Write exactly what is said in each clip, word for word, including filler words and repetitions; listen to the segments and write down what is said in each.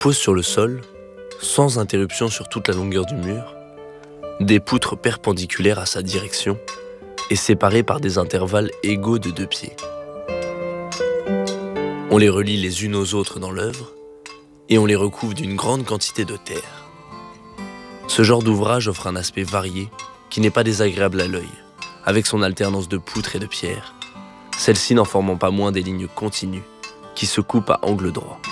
pose sur le sol, sans interruption sur toute la longueur du mur, des poutres perpendiculaires à sa direction et séparées par des intervalles égaux de deux pieds. On les relie les unes aux autres dans l'œuvre et on les recouvre d'une grande quantité de terre. Ce genre d'ouvrage offre un aspect varié qui n'est pas désagréable à l'œil, avec son alternance de poutres et de pierres, celle-ci n'en formant pas moins des lignes continues qui se coupent à angle droit.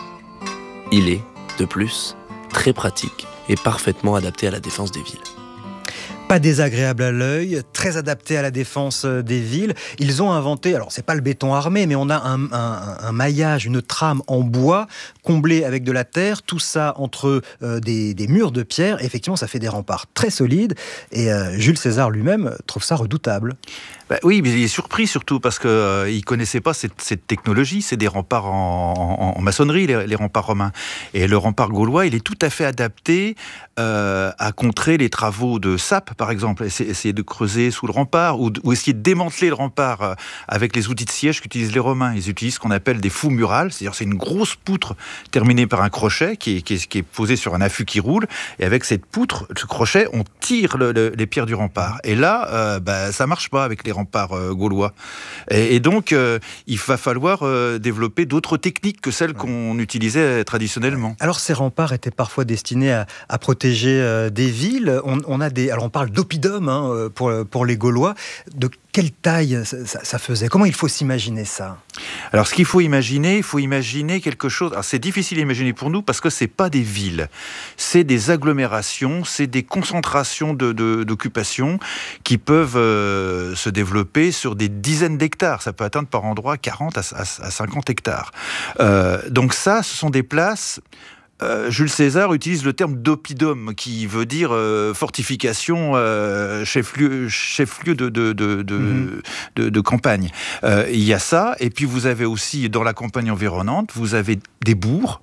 Il est, de plus, très pratique et parfaitement adapté à la défense des villes. Pas désagréable à l'œil, très adapté à la défense des villes. Ils ont inventé, alors c'est pas le béton armé, mais on a un, un, un maillage, une trame en bois comblée avec de la terre, tout ça entre euh, des, des murs de pierre. Et effectivement, ça fait des remparts très solides. Et euh, Jules César lui-même trouve ça redoutable. Bah oui, mais il est surpris surtout parce qu'il euh, ne connaissait pas cette, cette technologie. C'est des remparts en, en, en maçonnerie, les, les remparts romains. Et le rempart gaulois, il est tout à fait adapté euh, à contrer les travaux de sape, par exemple. Essayer de creuser sous le rempart ou, ou essayer de démanteler le rempart euh, avec les outils de siège qu'utilisent les Romains. Ils utilisent ce qu'on appelle des fous murales, c'est-à-dire c'est une grosse poutre terminée par un crochet qui est, qui est, qui est posé sur un affût qui roule. Et avec cette poutre, ce crochet, on tire le, le, les pierres du rempart. Et là, euh, bah, ça ne marche pas avec les remparts euh, gaulois. Et, et donc, euh, il va falloir euh, développer d'autres techniques que celles qu'on utilisait traditionnellement. Alors, ces remparts étaient parfois destinés à, à protéger euh, des villes. On, on a des, alors on parle d'oppidum hein, pour, pour les Gaulois. De quelle taille ça, ça, ça faisait ? Comment il faut s'imaginer ça ? Alors, ce qu'il faut imaginer, il faut imaginer quelque chose... Alors, c'est difficile à imaginer pour nous parce que ce n'est pas des villes. C'est des agglomérations, c'est des concentrations de, de, d'occupation qui peuvent euh, se développer sur des dizaines d'hectares. Ça peut atteindre par endroit quarante à cinquante hectares. Euh, donc ça, ce sont des places... Euh, Jules César utilise le terme d'oppidum, qui veut dire euh, fortification, euh, chef-lieu, chef-lieu de, de, de, de, mmh. de, de campagne. Euh, il y a ça, et puis vous avez aussi, dans la campagne environnante, vous avez des bourgs,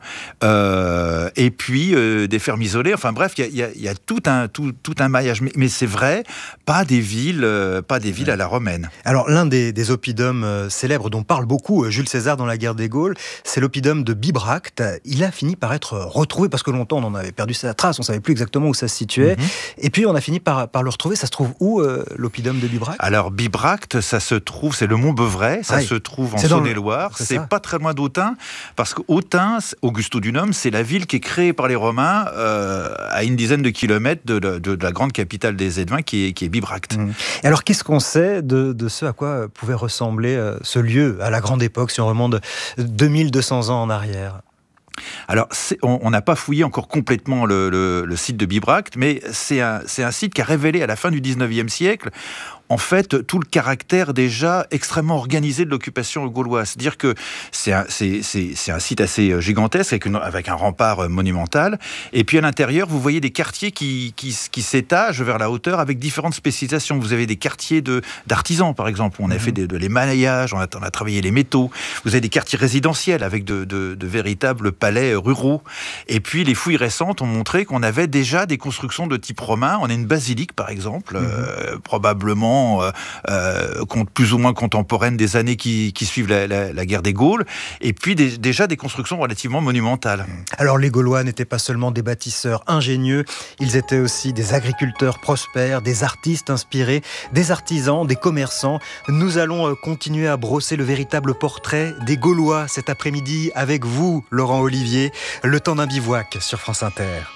euh, et puis euh, des fermes isolées. Enfin bref, il y a, il y a tout, un, tout, tout un maillage. Mais, mais c'est vrai, pas des villes, euh, pas des villes ouais. à la romaine. Alors, l'un des, des oppidums euh, célèbres dont parle beaucoup euh, Jules César dans la guerre des Gaules, c'est l'oppidum de Bibracte. Il a fini par être retrouvé, parce que longtemps on en avait perdu sa trace, on ne savait plus exactement où ça se situait, mmh. et puis on a fini par, par le retrouver. Ça se trouve où, euh, l'oppidum de Bibracte ? Alors Bibracte, ça se trouve, c'est le Mont Beuvray, ça Aïe. se trouve en Saône-et-Loire, c'est, c'est pas très loin d'Autun, parce qu'Autun, Augusto Dunum, c'est la ville qui est créée par les Romains euh, à une dizaine de kilomètres de, de, de la grande capitale des Édouins, qui est, qui est Bibracte. Mmh. Et alors qu'est-ce qu'on sait de, de ce à quoi pouvait ressembler euh, ce lieu à la grande époque, si on remonte deux mille deux cents ans en arrière ? Alors, on n'a pas fouillé encore complètement le, le, le site de Bibracte, mais c'est un, c'est un site qui a révélé à la fin du dix-neuvième siècle en fait, tout le caractère déjà extrêmement organisé de l'occupation gauloise. C'est-à-dire que c'est un, c'est, c'est, c'est un site assez gigantesque, avec, une, avec un rempart monumental. Et puis à l'intérieur, vous voyez des quartiers qui, qui, qui s'étagent vers la hauteur avec différentes spécialisations. Vous avez des quartiers de, d'artisans, par exemple, où on a mmh. fait de, de l'émaillage, on a, on a travaillé les métaux. Vous avez des quartiers résidentiels avec de, de, de véritables palais ruraux. Et puis les fouilles récentes ont montré qu'on avait déjà des constructions de type romain. On a une basilique, par exemple, mmh. euh, probablement Euh, euh, plus ou moins contemporaine des années qui, qui suivent la, la, la guerre des Gaules, et puis des, déjà des constructions relativement monumentales. Alors les Gaulois n'étaient pas seulement des bâtisseurs ingénieux, ils étaient aussi des agriculteurs prospères, des artistes inspirés, des artisans, des commerçants. Nous allons continuer à brosser le véritable portrait des Gaulois cet après-midi avec vous, Laurent Olivier, le temps d'un bivouac sur France Inter.